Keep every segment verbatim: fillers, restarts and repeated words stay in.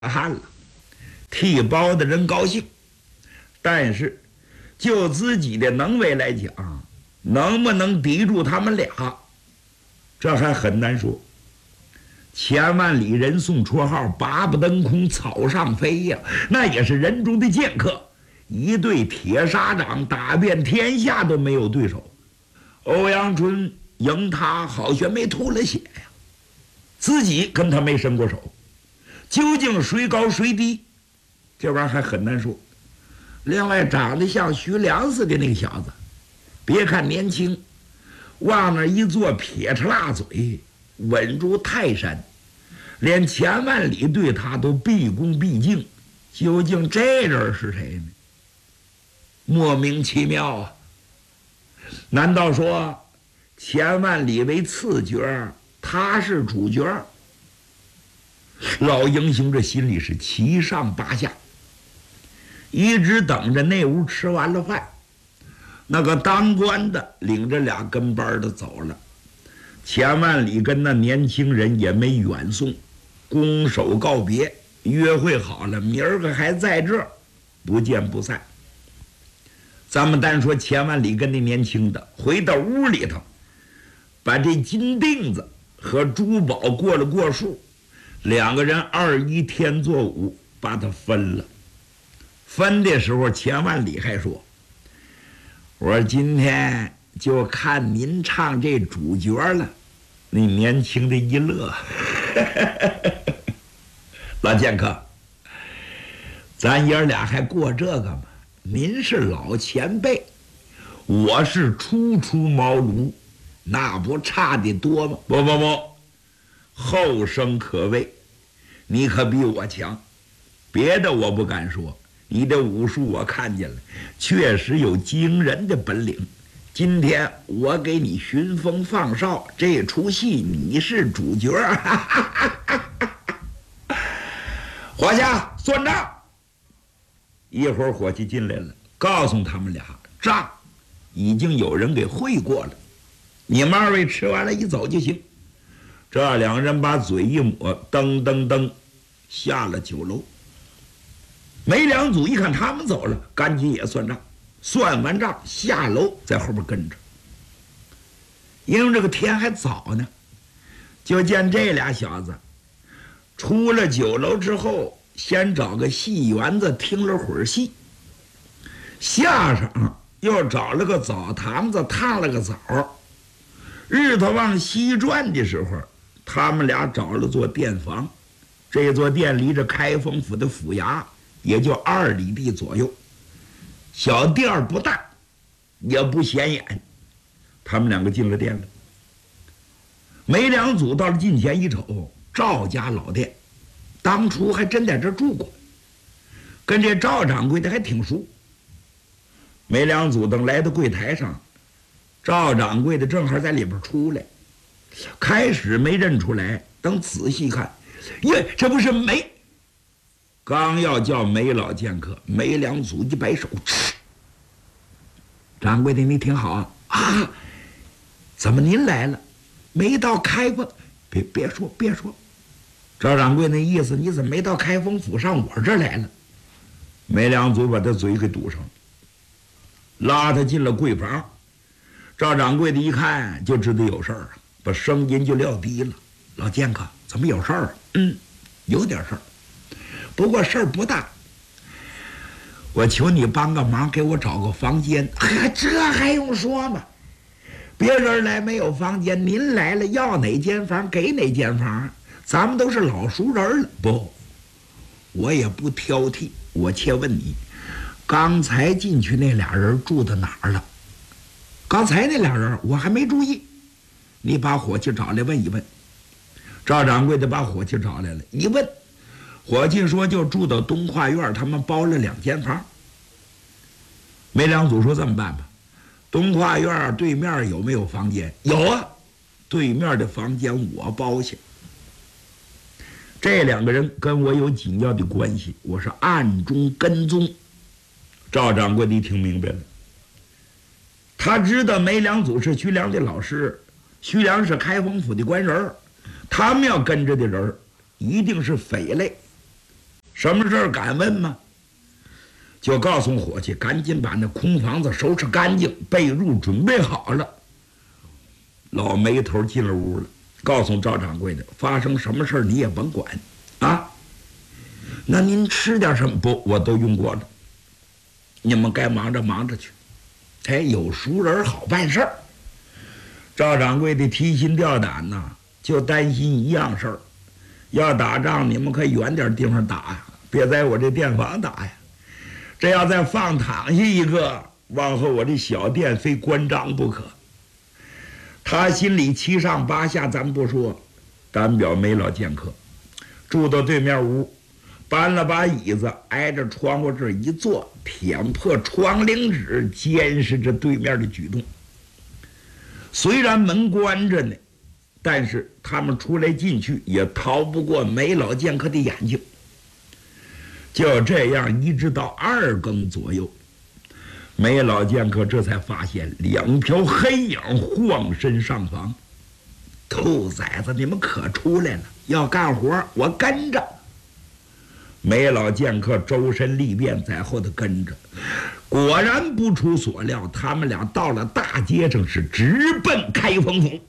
汗了，替包的人高兴，但是就自己的能为来讲，能不能抵住他们俩，这还很难说。千万里人送绰号八不登空草上飞呀，那也是人中的剑客，一对铁砂掌打遍天下都没有对手。欧阳春赢他好像没吐了血呀，自己跟他没伸过手，究竟谁高谁低，这玩意儿还很难说。另外长得像徐良似的那个小子，别看年轻，往那一坐撇着辣嘴，稳如泰山，连千万里对他都毕恭毕敬。究竟这人是谁呢？莫名其妙啊！难道说千万里为次角，他是主角？老英雄这心里是七上八下，一直等着那屋吃完了饭，那个当官的领着俩跟班的走了，千万里跟那年轻人也没远送，拱手告别，约会好了，明儿个还在这儿，不见不散。咱们单说千万里跟那年轻的回到屋里头，把这金锭子和珠宝过了过数，两个人二一天作五，把它分了。分的时候千万里还说，我说今天就看您唱这主角了。那年轻的一乐老剑客，咱爷俩还过这个吗？您是老前辈，我是初出茅庐，那不差的多吗？不不不，后生可畏，你可比我强。别的我不敢说，你的武术我看见了，确实有惊人的本领。今天我给你寻风放哨，这出戏你是主角。伙计算账。一会儿伙计进来了，告诉他们俩账已经有人给汇过了，你们二位吃完了一走就行。这两人把嘴一抹，噔噔噔下了酒楼。梅良祖一看他们走了，赶紧也算账，算完账下楼在后边跟着。因为这个天还早呢，就见这俩小子出了酒楼之后，先找个戏园子听了会儿戏，下场又找了个澡堂子烫了个澡。日头往西转的时候，他们俩找了座店房，这座店离着开封府的府衙也就二里地左右，小店儿不大，也不显眼。他们两个进了店了。梅良祖到了近前一瞅，赵家老店，当初还真在这儿住过，跟这赵掌柜的还挺熟。梅良祖等来到柜台上，赵掌柜的正好在里边出来，开始没认出来，等仔细看，耶，这不是梅。刚要叫梅老剑客，梅良祖一摆手，吃。掌柜的你挺好啊，啊，怎么您来了？没到开封，别别说别说。赵掌柜那意思，你怎么没到开封府上我这儿来了？梅良祖把他嘴给堵上了，拉他进了柜房。赵掌柜的一看就知道有事儿，把声音就撂低了。老剑客，怎么有事儿？嗯，有点事儿，不过事儿不大。我求你帮个忙，给我找个房间。哎，这还用说吗？别人来没有房间，您来了要哪间房给哪间房，咱们都是老熟人了。不，我也不挑剔，我且问你，刚才进去那俩人住到哪儿了？刚才那俩人我还没注意，你把伙计找来问一问。赵掌柜的把伙计找来了，一问，伙计说就住到东跨院，他们包了两间房。梅良祖说这么办吧，东跨院对面有没有房间？有啊，对面的房间我包下。这两个人跟我有紧要的关系，我是暗中跟踪。赵掌柜的一听明白了，他知道梅良祖是徐良的老师，徐良是开封府的官人，他们要跟着的人一定是匪类。 什么事儿敢问吗？就告诉伙计，赶紧把那空房子收拾干净，被褥准备好了。老梅头进了屋了，告诉赵掌柜的，发生什么事儿你也甭管啊。那您吃点什么？不，我都用过了。你们该忙着忙着去。哎，有熟人好办事儿。赵掌柜的提心吊胆呐，就担心一样事儿：要打仗，你们可远点地方打呀，别在我这店房打呀。这要再放躺下一个，往后我这小店非关张不可。他心里七上八下，咱不说，单表没老剑客，住到对面屋，搬了把椅子，挨着窗户这一坐，舔破窗棂纸，监视着对面的举动。虽然门关着呢，但是他们出来进去也逃不过梅老剑客的眼睛。就这样一直到二更左右，梅老剑客这才发现两条黑影晃身上房。兔崽子，你们可出来了，要干活我跟着。梅老剑客周身利便，在后头跟着。果然不出所料，他们俩到了大街上，是直奔开封府。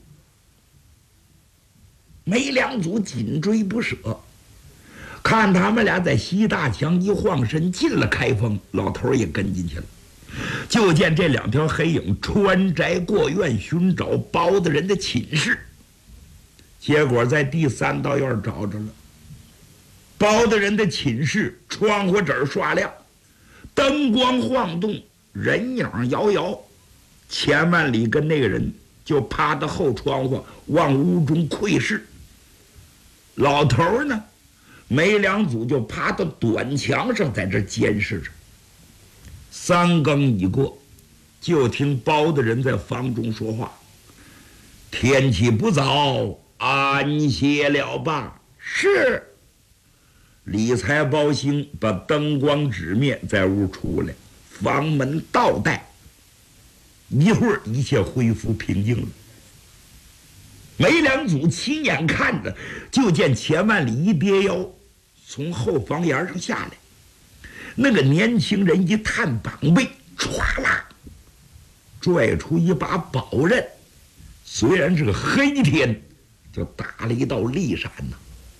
梅良祖紧追不舍，看他们俩在西大墙一晃身进了开封，老头也跟进去了。就见这两条黑影穿宅过院，寻找包大人的寝室，结果在第三道院找着了。包大人的寝室窗户纸刷亮，灯光晃动，人影摇摇。钱万里跟那个人就趴到后窗户往屋中窥视。老头呢，梅良祖就趴到短墙上，在这监视着。三更已过，就听包大人在房中说话：“天气不早，安歇了吧？”是。理财包兴把灯光纸灭，在屋出来，房门倒带，一会儿一切恢复平静了。梅良祖亲眼看着，就见钱万里一跌腰，从后房檐上下来，那个年轻人一探膀背，唰啦拽出一把宝刃，虽然是个黑天，就打了一道利闪呐。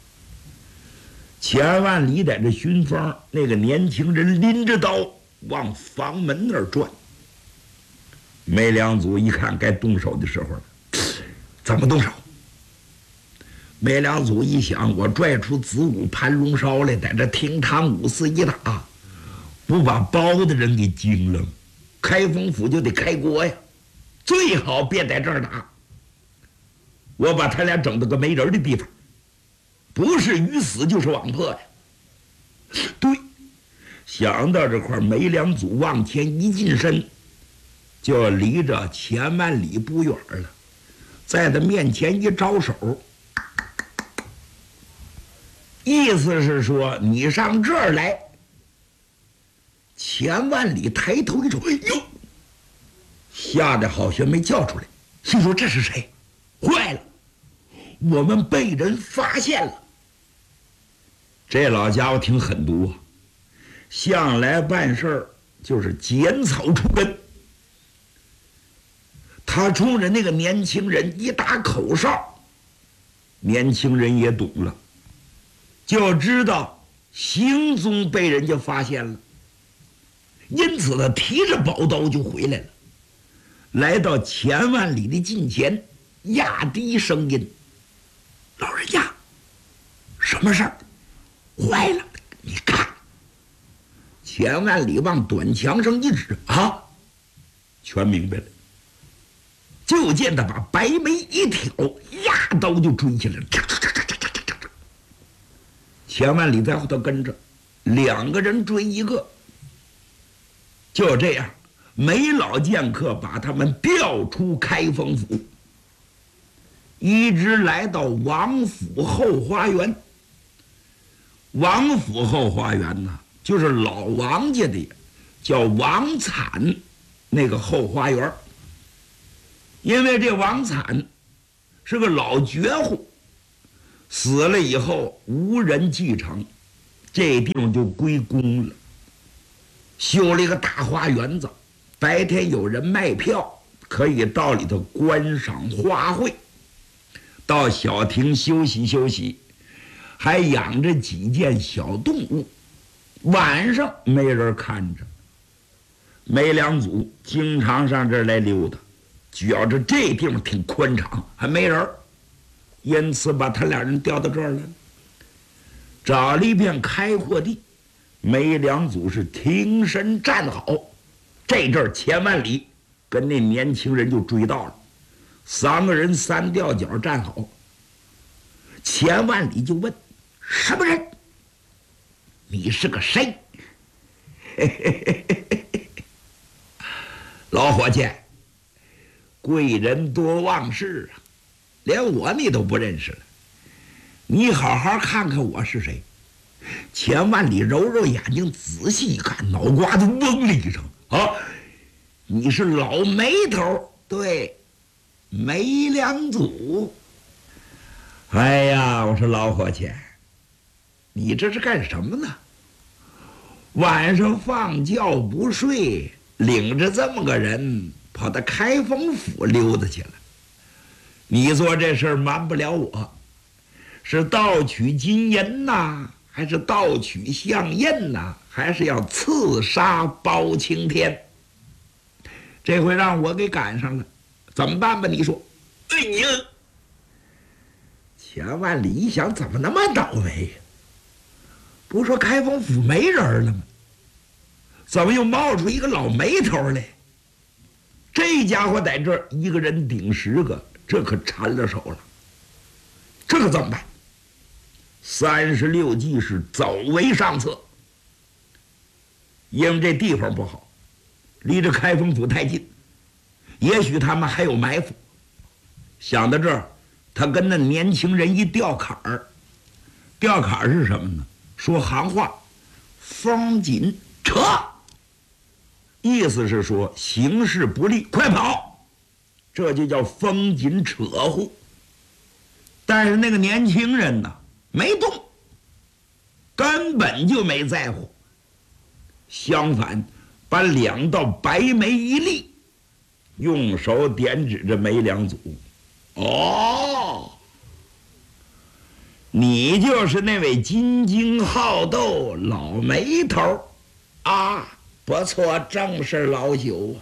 钱万里在这巡房，那个年轻人拎着刀往房门那儿转。梅良祖一看该动手的时候了，怎么动手？梅良祖一想，我拽出子午盘龙烧来，在这厅堂五四一打，不把包大人给惊了，开封府就得开锅呀，最好别在这儿打，我把他俩整到个没人的地方，不是鱼死就是网破呀。对，想到这块，梅良祖往前一近身，就离着钱万里不远了，在他面前一招手，意思是说你上这儿来。钱万里抬头一瞅，哎呦，吓得好像没叫出来，心说这是谁？坏了，我们被人发现了。这老家伙挺狠毒啊，向来办事儿就是剪草除根。他冲着那个年轻人一打口哨，年轻人也懂了，就知道行踪被人家发现了，因此他提着宝刀就回来了，来到钱万里的近前，压低声音：“老人家，什么事儿？坏了，你看。”钱万里往短墙上一指，啊，全明白了。就见他把白眉一挑，压刀就追起来了。钱万里在后头跟着，两个人追一个。就这样，梅老剑客把他们调出开封府，一直来到王府后花园。王府后花园呢，就是老王家的，叫王惨那个后花园。因为这王惨是个老绝户，死了以后无人继承， 这地方就归公了，修了一个大花园子，白天有人卖票，可以到里头观赏花卉，到小亭休息休息，还养着几件小动物，晚上没人看着。梅良祖经常上这儿来溜达，觉着这地方挺宽敞，还没人，因此把他俩人调到这儿来了，找了一片开阔地。梅良祖是挺身站好，这阵儿千万里跟那年轻人就追到了，三个人三吊脚站好。千万里就问：什么人？你是个谁？老伙计，贵人多忘事啊，连我你都不认识了。你好好看看我是谁。千万里揉揉眼睛，仔细一看，脑瓜子嗡了一声啊！你是老梅头，对，梅良祖。哎呀，我说老伙计，你这是干什么呢？晚上放觉不睡，领着这么个人跑到开封府溜达去了。你做这事儿瞒不了我，是盗取金银呐，还是盗取香印呐，还是要刺杀包青天？这回让我给赶上了，怎么办吧？你说？哎呀！千万里一想，怎么那么倒霉呀？不说开封府没人了吗？怎么又冒出一个老梅头来？这家伙在这儿一个人顶十个，这可缠了手了。这可怎么办？三十六计是走为上策，因为这地方不好，离着开封府太近，也许他们还有埋伏。想到这儿，他跟那年轻人一调坎儿。调坎儿是什么呢？说行话，风紧扯，意思是说形势不利，快跑，这就叫风紧扯呼。但是那个年轻人呢，没动，根本就没在乎，相反把两道白眉一立，用手点指着梅良祖。哦，你就是那位金睛好斗老梅头啊！不错，正是老朽啊。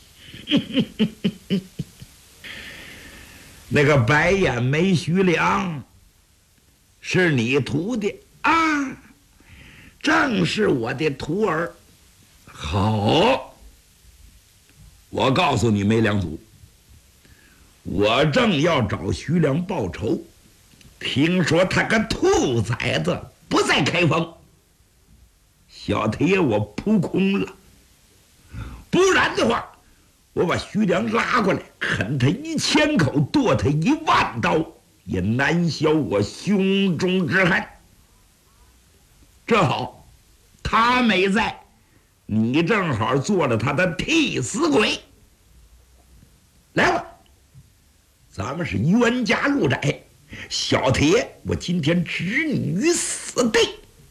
那个白眼眉徐良是你徒弟啊？正是我的徒儿。好，我告诉你梅良祖，我正要找徐良报仇，听说他个兔崽子不在开封，小铁我扑空了。不然的话，我把徐良拉过来，啃他一千口，剁他一万刀，也难消我胸中之恨。这好，他没在，你正好做了他的替死鬼。来吧，咱们是冤家路窄，小铁，我今天置你于死地。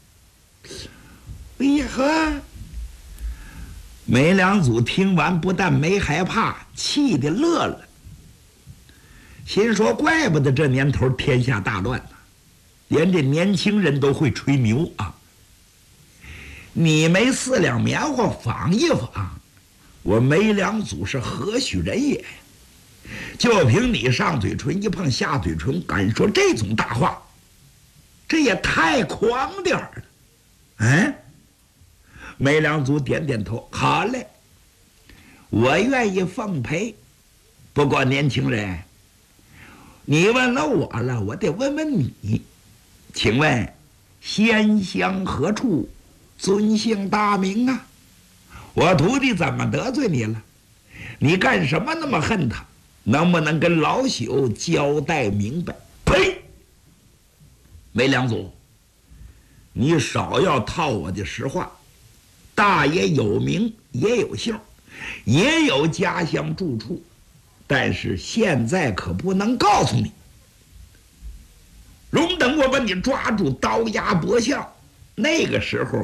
哎呀呵！梅良祖听完，不但没害怕，气得乐了，心说：怪不得这年头天下大乱呢，连这年轻人都会吹牛啊！你没四两棉花纺一纺，我梅良祖是何许人也？就凭你上嘴唇一碰下嘴唇，敢说这种大话，这也太狂点儿了。嗯，梅良祖点点头，好嘞，我愿意奉陪。不过年轻人，你问了我了，我得问问你，请问仙乡何处，尊姓大名啊？我徒弟怎么得罪你了？你干什么那么恨他？能不能跟老朽交代明白？呸！梅良祖，你少要套我的实话。大爷有名也有姓，也有家乡住处，但是现在可不能告诉你。容等我把你抓住，刀压脖项， 那个时候